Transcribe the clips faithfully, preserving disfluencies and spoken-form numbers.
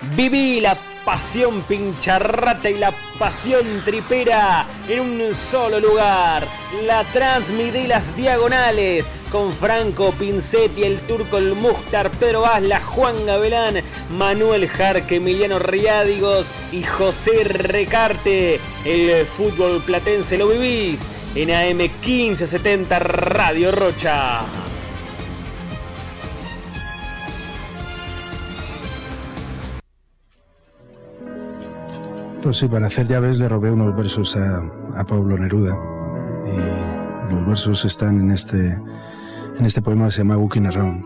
Viví la pasión pincharrata y la pasión tripera en un solo lugar. La Transmite las Diagonales, con Franco Pincetti, el Turco, el Mustar, Pedro Asla, Juan Gavelán, Manuel Jarque, Emiliano Riádigos y José Recarte. El fútbol platense lo vivís en A M quince setenta Radio Rocha. Pues sí, para hacer llaves le robé unos versos a, a Pablo Neruda, y los versos están en este, en este poema que se llama Walking Around.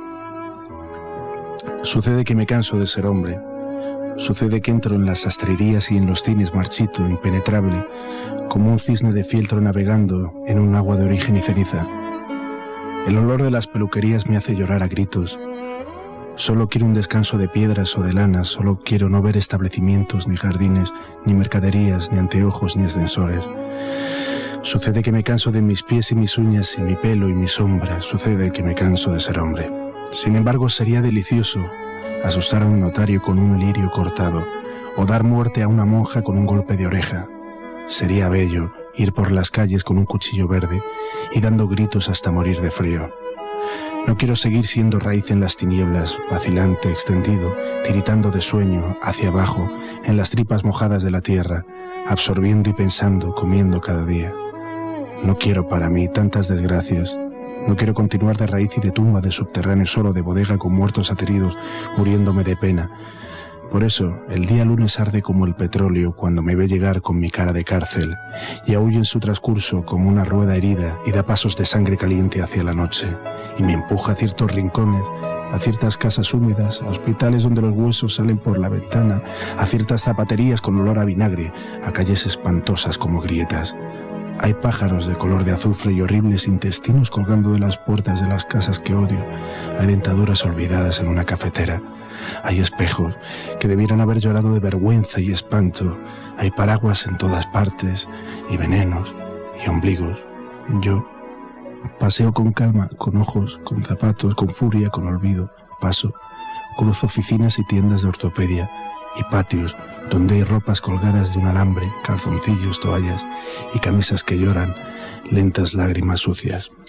Sucede que me canso de ser hombre, sucede que entro en las sastrerías y en los cines marchito, impenetrable, como un cisne de fieltro navegando en un agua de origen y ceniza. El olor de las peluquerías me hace llorar a gritos. Solo quiero un descanso de piedras o de lanas, solo quiero no ver establecimientos, ni jardines, ni mercaderías, ni anteojos, ni ascensores. Sucede que me canso de mis pies y mis uñas y mi pelo y mi sombra, sucede que me canso de ser hombre. Sin embargo, sería delicioso asustar a un notario con un lirio cortado, o dar muerte a una monja con un golpe de oreja. Sería bello ir por las calles con un cuchillo verde y dando gritos hasta morir de frío. No quiero seguir siendo raíz en las tinieblas, vacilante, extendido, tiritando de sueño, hacia abajo, en las tripas mojadas de la tierra, absorbiendo y pensando, comiendo cada día. No quiero para mí tantas desgracias. No quiero continuar de raíz y de tumba, de subterráneo, solo de bodega con muertos ateridos, muriéndome de pena. Por eso, el día lunes arde como el petróleo cuando me ve llegar con mi cara de cárcel y aúlla en su transcurso como una rueda herida y da pasos de sangre caliente hacia la noche y me empuja a ciertos rincones, a ciertas casas húmedas, a hospitales donde los huesos salen por la ventana, a ciertas zapaterías con olor a vinagre, a calles espantosas como grietas. Hay pájaros de color de azufre y horribles intestinos colgando de las puertas de las casas que odio. Hay dentaduras olvidadas en una cafetera. Hay espejos que debieran haber llorado de vergüenza y espanto. Hay paraguas en todas partes, y venenos, y ombligos. Yo paseo con calma, con ojos, con zapatos, con furia, con olvido. Paso, cruzo oficinas y tiendas de ortopedia, y patios donde hay ropas colgadas de un alambre, calzoncillos, toallas y camisas que lloran, lentas lágrimas sucias.